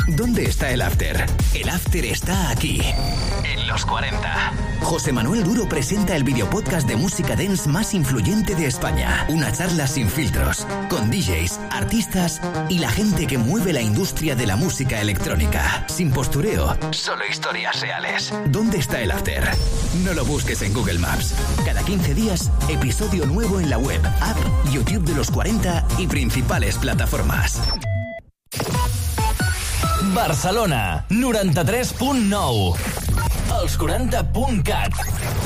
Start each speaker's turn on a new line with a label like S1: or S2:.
S1: ¿Dónde está el after? El after está aquí, en los 40. José Manuel Duro presenta el videopodcast de música dance más influyente de España. Una charla sin filtros, con DJs, artistas y la gente que mueve la industria de la música electrónica. Sin postureo, solo historias reales. ¿Dónde está el after? No lo busques en Google Maps. Cada 15 días, episodio nuevo en la web, app, YouTube de los 40 y principales plataformas.
S2: Barcelona, 93.9. Els 40.cat.